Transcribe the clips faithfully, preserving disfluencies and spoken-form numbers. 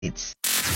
It's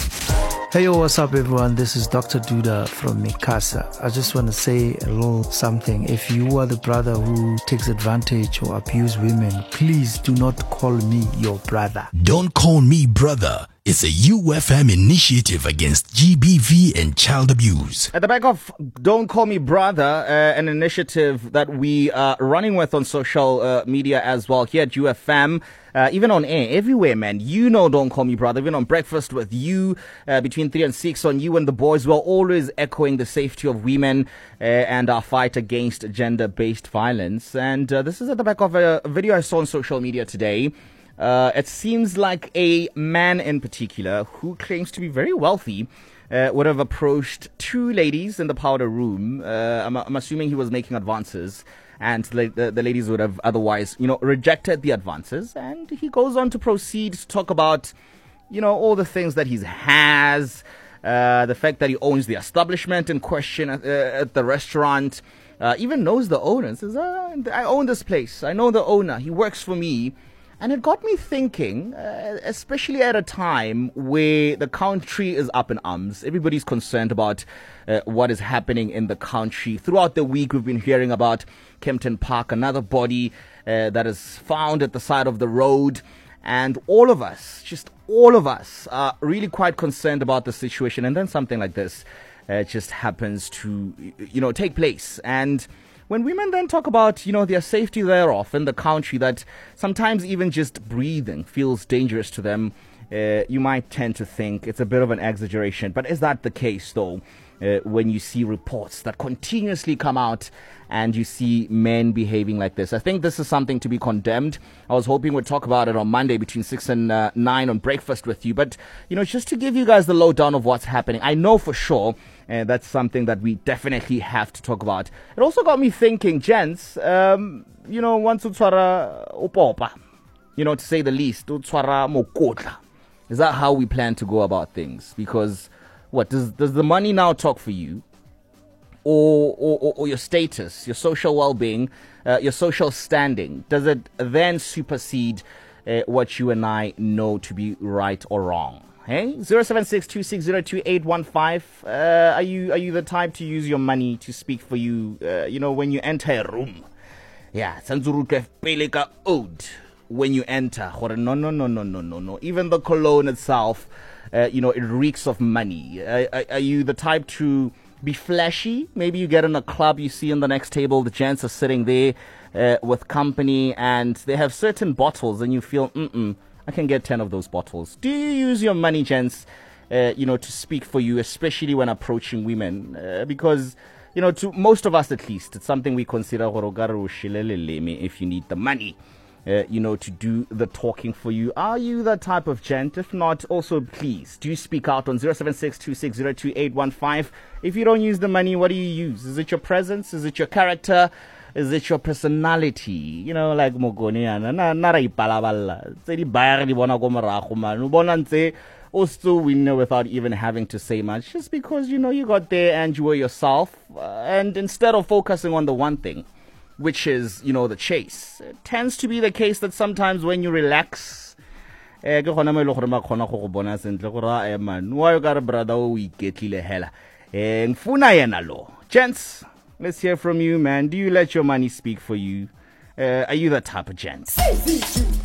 Hey, yo, what's up, everyone? This is Doctor Duda from Mikasa. I just want to say a little something. If you are the brother who takes advantage or abuse women, please do not call me your brother. Don't Call Me Brother. It's a U F M initiative against G B V and child abuse. At the back of Don't Call Me Brother, uh, an initiative that we are running with on social uh, media as well here at U F M, uh, even on air, everywhere, man. You know Don't Call Me Brother, even on Breakfast with You, uh, between three and six on You and the Boys. We're always echoing the safety of women uh, and our fight against gender-based violence. And uh, this is at the back of a, a video I saw on social media today. Uh, it seems like a man in particular who claims to be very wealthy uh, would have approached two ladies in the powder room. Uh, I'm, I'm assuming he was making advances, and the, the, the ladies would have otherwise, you know, rejected the advances. And he goes on to proceed to talk about, you know, all the things that he has, uh, the fact that he owns the establishment in question at, uh, at the restaurant, uh, even knows the owner. Says, uh, I own this place. I know the owner. He works for me. And it got me thinking, uh, especially at a time where the country is up in arms. Everybody's concerned about uh, what is happening in the country. Throughout the week, we've been hearing about Kempton Park, another body uh, that is found at the side of the road. And all of us, just all of us, are really quite concerned about the situation. And then something like this uh, just happens to, you know, take place. And when women then talk about, you know, their safety thereof in the country, that sometimes even just breathing feels dangerous to them, uh, you might tend to think it's a bit of an exaggeration. But is that the case, though, uh, when you see reports that continuously come out and you see men behaving like this? I think this is something to be condemned. I was hoping we'd talk about it on Monday between six and uh, nine on Breakfast with You. But, you know, just to give you guys the lowdown of what's happening, I know for sure and that's something that we definitely have to talk about. It also got me thinking, gents, um, you know, once utswara upopa, you know, to say the least, utswara mokotla. Is that how we plan to go about things? Because, what, does does the money now talk for you? Or, or, or your status, your social well-being, uh, your social standing? Does it then supersede uh, what you and I know to be right or wrong? Hey, zero seven six two six zero two eight one five. Uh, are you are you the type to use your money to speak for you? Uh, you know, when you enter a room, yeah, sanzurutwe peleka ode when you enter. No, no, no, no, no, no, no. Even the cologne itself, uh, you know, it reeks of money. Uh, are, are you the type to be flashy? Maybe you get in a club, you see on the next table the gents are sitting there uh, with company, and they have certain bottles, and you feel, mm-mm, I can get ten of those bottles. Do you use your money, gents, uh, you know, to speak for you, especially when approaching women? Uh, because, you know, to most of us at least, it's something we consider if you need the money, uh, you know, to do the talking for you. Are you that type of gent? If not, also, please, do speak out on zero seven six two six zero two eight one five. If you don't use the money, what do you use? Is it your presence? Is it your character? Is it your personality? You know, like Mogoni and na ra ipalaballa. Tse di bayar di bona go morago man. O bona ntse o still win without even having to say much, just because, you know, you got there and you were yourself. Uh, and instead of focusing on the one thing, which is, you know, the chase, it tends to be the case that sometimes when you relax, eh ke gona mo ile gore ma khona go go bona sentle gore a man wa yo ka re brother o iketlile hela eh ngfuna yena lo. Gents, let's hear from you, man. Do you let your money speak for you? Uh, are you that type of gent?